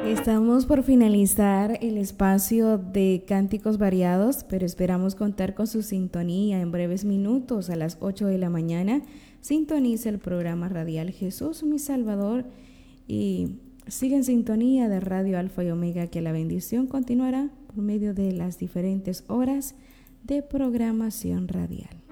Estamos por finalizar el espacio de cánticos variados, pero esperamos contar con su sintonía en breves minutos a las 8 de la mañana. Sintoniza el programa radial Jesús mi Salvador y sigue en sintonía de Radio Alfa y Omega, que la bendición continuará por medio de las diferentes horas de programación radial.